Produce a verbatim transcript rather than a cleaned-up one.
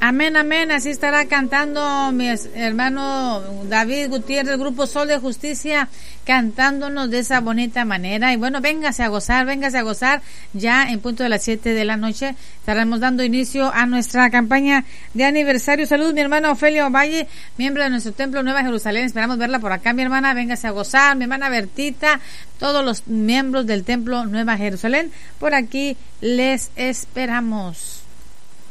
Amén, amén, así estará cantando mi hermano David Gutiérrez, Grupo Sol de Justicia, cantándonos de esa bonita manera. Y bueno, véngase a gozar, véngase a gozar, ya en punto de las siete de la noche estaremos dando inicio a nuestra campaña de aniversario. Saludos, mi hermana Ofelia Ovalle, miembro de nuestro Templo Nueva Jerusalén, esperamos verla por acá, mi hermana, véngase a gozar, mi hermana Bertita, todos los miembros del Templo Nueva Jerusalén, por aquí les esperamos.